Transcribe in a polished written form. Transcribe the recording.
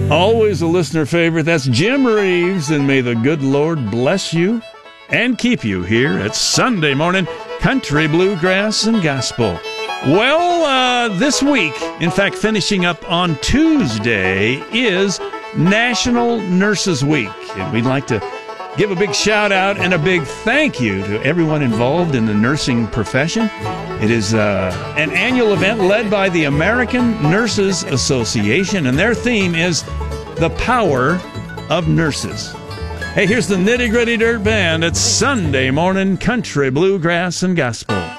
Always a listener favorite. That's Jim Reeves, and may the good Lord bless you and keep you here at Sunday Morning Country, Bluegrass, and Gospel. Well, this week, in fact, finishing up on Tuesday, is National Nurses Week, and we'd like to give a big shout out and a big thank you to everyone involved in the nursing profession. It is an annual event led by the American Nurses Association, and their theme is the power of nurses. Hey, here's the Nitty Gritty Dirt Band. It's Sunday Morning Country, Bluegrass, and Gospel.